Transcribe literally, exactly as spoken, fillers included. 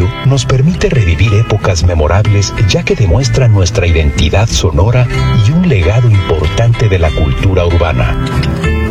ello, nos permite revivir épocas memorables ya que demuestra nuestra identidad sonora y un legado importante de la cultura urbana.